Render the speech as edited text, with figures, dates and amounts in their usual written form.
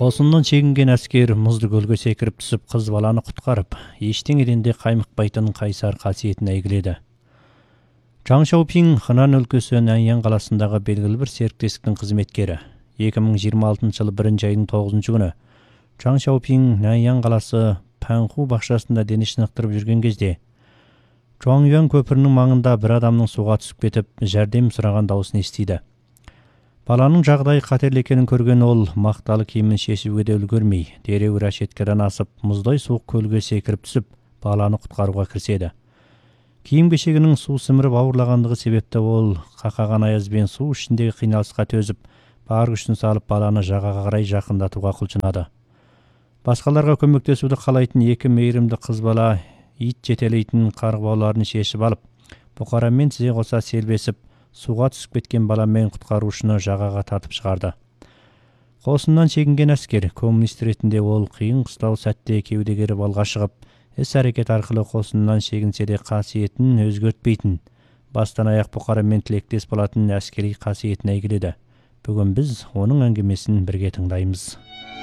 Қосыннан чегінген әскер мұзды көлге секіріп түсіп, қыз баланы құтқарып, ештеңеден де қаймықпайтын қайсар қасиетін әйгіледі. Чаң Шаопин Хынан өлкесі Наньян қаласындағы белгілі бір серіктестіктің қызметкері. 2026 жылы 1 айдың 9 күні Чаң Шаопин Наньян қаласы Панху бақшасында дене шынықтырып жүрген кезде Чоңюан көпірінің маңында бір адамның суға түсіп кетіп, жәрдем сұраған дауысын естиді. Баланың жағдайы қатерлі екенін көрген ол мақталы киімін шешуге де үлгермей, дереу рәшеткеден асып, мұздай суық көлге секіріп түсіп, баланы құтқаруға кіріседі. Киім-кешегінің су сіміріп ауырлағандығы себепті ол қақаған аязбен су ішіндегі қиналысқа төзіп, бар күшін салып баланы жағаға қарай жақындатуға құлшынады. Басқаларға көмектесуді қалайтын екі мейірімді қыз бала ит жетелейтін қарғыбауларын шешіп алып, бұқарамен тізе қоса селбесіп, суға түсіп кеткен баламен құтқарушыны жағаға тартып шығарды. Қосыннан чегінген әскер, коммунист ретінде ол қиын қыстау сәтте кеудегері балға шығып, іс-әрекет арқылы қосыннан шегінсе де қасиетін өзгертпейтін, бастан аяқ бұқарамен тілектес болатын әскери қасиетін әйгіледі. Бүгін біз оның әңгімесін бірге тыңдаймыз.